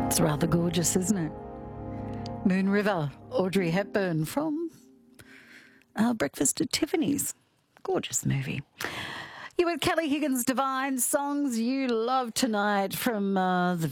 It's rather gorgeous, isn't it? Moon River, Audrey Hepburn from Breakfast at Tiffany's. Gorgeous movie. You with Kelly Higgins Divine, songs you love tonight from the